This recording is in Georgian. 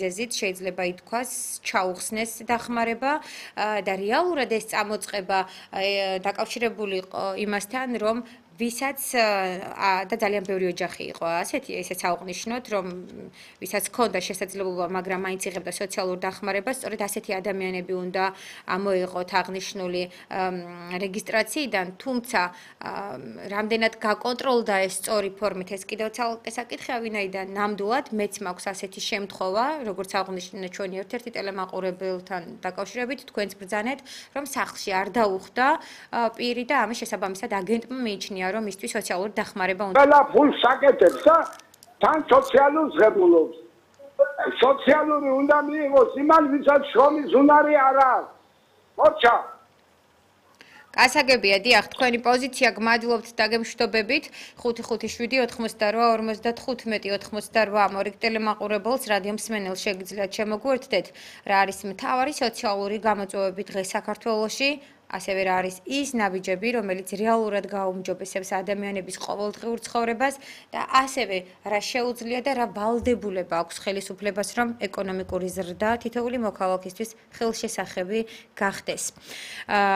მიზეზით შეიძლება ითქვას ჩაუხსნეს დახმარება და რეალურად ეს წამოწყება დაკავშირებული იყო იმასთან, რომ ვისაც და ძალიან ბევრი ოჯახი იყო ასეთი, ესეც აუღნიშნოთ, რომ ვისაც ჰქონდა შესაძლებლობა, მაგრამ მაინც იღებდა სოციალურ დახმარებას, სწორედ ასეთი ადამიანები უნდა ამოეყოთ აღნიშნული რეგისტრაციიდან, თუმცა რამდენად გაკონტროლდა ეს სწორი ფორმით, ეს კიდევ ცალკე საკითხია, ვინაიდან ნამდვილად მეც მაქვს ასეთი შემთხვევა, როგორც აღვნიშნეთ ჩვენი ერთ-ერთი ტელემაყურებელთან დაკავშირებით, თქვენც ბრძანეთ, რომ სახლში არ დაუხდა პირი და ამის შესაბამისად აგენტმა მიიჩნია რომ ისთვის სოციალური დახმარება უნდა. ყველა ფულს აკეთებს და თან სოციალურს ღებულობს. სოციალური უნდა მიიღოს იმან, ვისაც შრომის უნარი არ აქვს. მოჩა. გასაგებია, დიახ, თქვენი პოზიცია გმადლობთ დაგემშვიდობებით. 557-95-98 მორიგ ტელემაყურებელს რადიო მსმენელს შეგიძლიათ შემოგვერთდეთ, რა არის მთავარი სოციალური გამოწვევები დღეს საქართველოში. ასევე რა არის ის ნაბიჯები, რომელიც რეალურად გააუმჯობესებს ადამიანების ყოველდღიურ ცხოვრებას და ასევე რა შეუძლია და რა ვალდებულება აქვს ხელისუფლებას, რომ ეკონომიკური ზრდა თითოეული მოქალაქისთვის ხელშესახები გახდეს.